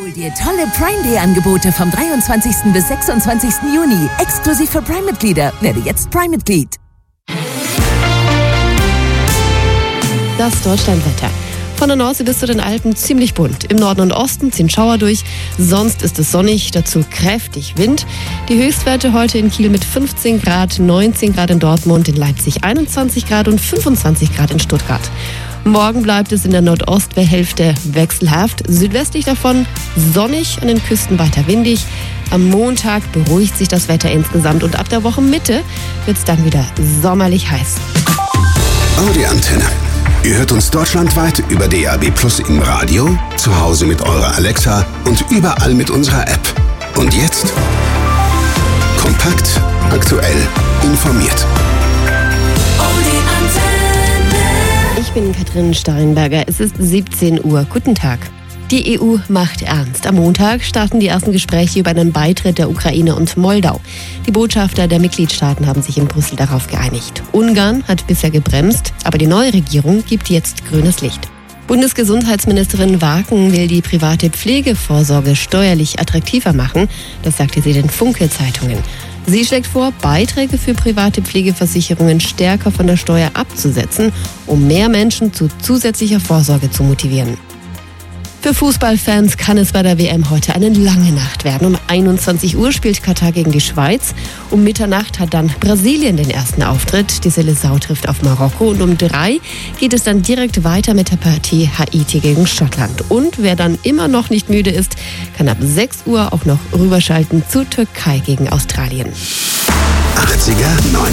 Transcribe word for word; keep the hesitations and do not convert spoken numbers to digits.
Hol dir tolle Prime Day Angebote vom dreiundzwanzigsten bis sechsundzwanzigsten Juni. Exklusiv für Prime-Mitglieder. Werde jetzt Prime-Mitglied. Das Deutschlandwetter. Von der Nordsee bis zu den Alpen ziemlich bunt. Im Norden und Osten ziehen Schauer durch. Sonst ist es sonnig, dazu kräftig Wind. Die Höchstwerte heute in Kiel mit fünfzehn Grad, neunzehn Grad in Dortmund, in Leipzig einundzwanzig Grad und fünfundzwanzig Grad in Stuttgart. Morgen bleibt es in der Nordosthälfte wechselhaft. Südwestlich davon sonnig, an den Küsten weiter windig. Am Montag beruhigt sich das Wetter insgesamt und ab der Wochenmitte wird es dann wieder sommerlich heiß. Audi-Antenne. Ihr hört uns deutschlandweit über D A B Plus im Radio, zu Hause mit eurer Alexa und überall mit unserer App. Und jetzt kompakt, aktuell, informiert. Ich bin Katrin Steinberger. Es ist siebzehn Uhr. Guten Tag. Die E U macht ernst. Am Montag starten die ersten Gespräche über einen Beitritt der Ukraine und Moldau. Die Botschafter der Mitgliedstaaten haben sich in Brüssel darauf geeinigt. Ungarn hat bisher gebremst, aber die neue Regierung gibt jetzt grünes Licht. Bundesgesundheitsministerin Waken will die private Pflegevorsorge steuerlich attraktiver machen. Das sagte sie den Funke-Zeitungen. Sie schlägt vor, Beiträge für private Pflegeversicherungen stärker von der Steuer abzusetzen, um mehr Menschen zu zusätzlicher Vorsorge zu motivieren. Für Fußballfans kann es bei der W M heute eine lange Nacht werden. Um einundzwanzig Uhr spielt Katar gegen die Schweiz. Um Mitternacht hat dann Brasilien den ersten Auftritt. Die Seleção trifft auf Marokko. Und um drei geht es dann direkt weiter mit der Partie Haiti gegen Schottland. Und wer dann immer noch nicht müde ist, kann ab sechs Uhr auch noch rüberschalten zur Türkei gegen Australien. achtziger, neunziger